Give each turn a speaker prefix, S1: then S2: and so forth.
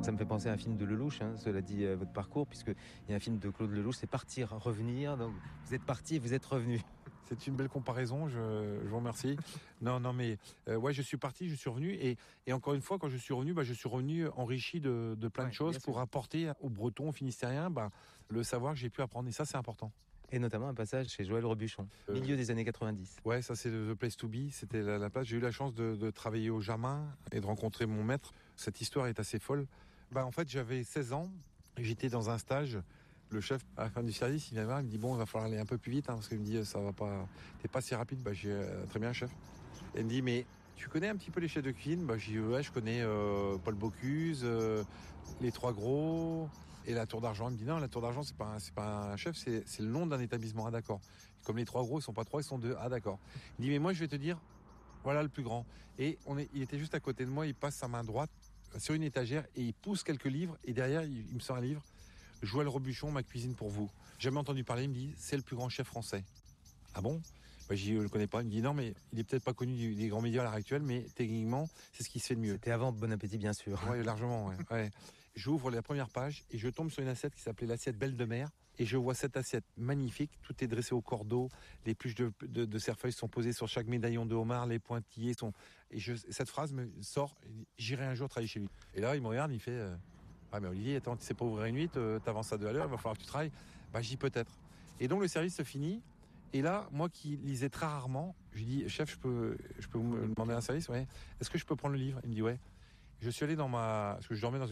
S1: Ça me fait penser à un film de Lelouch, cela dit, votre parcours, puisqu'il y a un film de Claude Lelouch, c'est Partir, revenir. Donc vous êtes parti et vous êtes revenu.
S2: C'est une belle comparaison, je vous remercie. Non, mais ouais, je suis parti, je suis revenu. Et encore une fois, quand je suis revenu, je suis revenu enrichi de plein de choses pour apporter aux Bretons, aux Finistériens, le savoir que j'ai pu apprendre. Et ça, c'est important.
S1: Et notamment un passage chez Joël Robuchon, milieu des années 90.
S2: Ouais, ça c'est The Place to Be, c'était la place. J'ai eu la chance de travailler au Jamin et de rencontrer mon maître. Cette histoire est assez folle. En fait, j'avais 16 ans, j'étais dans un stage. Le chef, à la fin du service, il vient voir, il me dit bon, il va falloir aller un peu plus vite, parce qu'il me dit ça va pas, t'es pas si rapide. J'ai très bien, chef. Et il me dit mais tu connais un petit peu les chefs de cuisine? Je dis ouais, je connais Paul Bocuse, les Trois Gros et la Tour d'Argent. Il me dit non, la Tour d'Argent c'est pas un chef, c'est le nom d'un établissement. Ah d'accord. Comme les Trois Gros, ils sont pas trois, ils sont deux. Ah d'accord. Il me dit mais moi je vais te dire, voilà le plus grand. Et il était juste à côté de moi, il passe sa main droite sur une étagère et il pousse quelques livres et derrière il me sort un livre. Joël Robuchon, Ma cuisine pour vous. Jamais entendu parler, il me dit c'est le plus grand chef français. Ah bon? Je le connais pas. Il me dit non, mais il est peut-être pas connu des grands médias à l'heure actuelle, mais techniquement, c'est ce qui se fait de mieux.
S1: C'était avant Bon Appétit, bien sûr.
S2: Ouais, largement, ouais. J'ouvre la première page et je tombe sur une assiette qui s'appelait l'assiette Belle de Mer. Et je vois cette assiette magnifique. Tout est dressé au cordeau. Les pluches de cerfeuil sont posées sur chaque médaillon de homard. Les pointillés sont... cette phrase me sort. J'irai un jour travailler chez lui. Et là, il me regarde, il fait... Ah mais Olivier, attends, tu sais pas ouvrir une nuit, t'avances à 2 à l'heure, il va falloir que tu travailles. Je dis peut-être. Et donc le service se finit. Et là, moi qui lisais très rarement, je lui dis chef, je peux vous demander un service? Ouais. Est-ce que je peux prendre le livre? Il me dit ouais. Je suis allé parce que je dormais dans